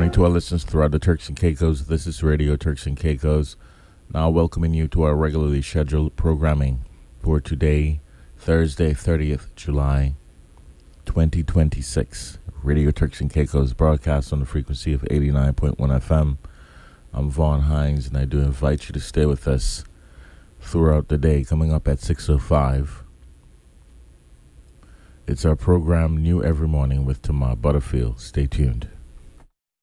morning to our listeners throughout the Turks and Caicos. This is Radio Turks and Caicos, now welcoming you to our regularly scheduled programming for today, Thursday, 30th July, 2026. Radio Turks and Caicos broadcast on the frequency of 89.1 FM. I'm Vaughn Hines, and I do invite you to stay with us throughout the day. Coming up at 6:05, it's our program New Every Morning with Tamar Butterfield. Stay tuned.